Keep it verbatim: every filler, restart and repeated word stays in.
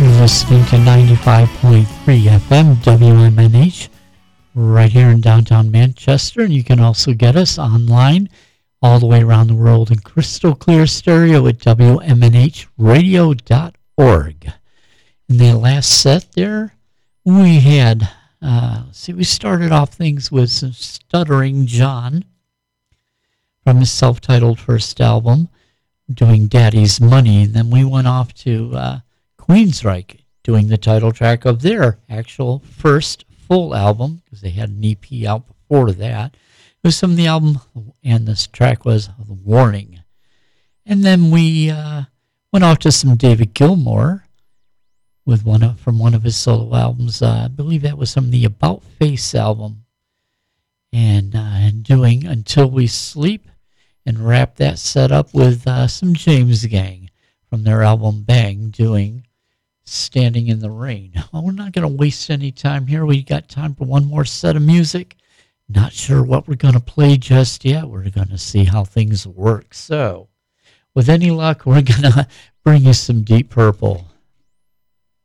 You're listening to ninety-five point three F M W M N H right here in downtown Manchester, and you can also get us online all the way around the world in crystal clear stereo at W M N H radio dot org. In the last set there, we had, uh, let's see, we started off things with some Stuttering John from his self-titled first album, doing Daddy's Money, and then we went off to uh, Queensryche, doing the title track of their actual first full album, because they had an E P out before that. It was from the album, and this track was The Warning. And then we uh, went off to some David Gilmour with one of, from one of his solo albums. Uh, I believe that was from the About Face album. And, uh, and doing Until We Sleep, and wrap that set up with uh, some James Gang from their album Bang, doing Standing in the Rain. Well, we're not going to waste any time here. We got time for one more set of music. Not sure what we're going to play just yet. We're going to see how things work. So, with any luck, we're going to bring you some Deep Purple.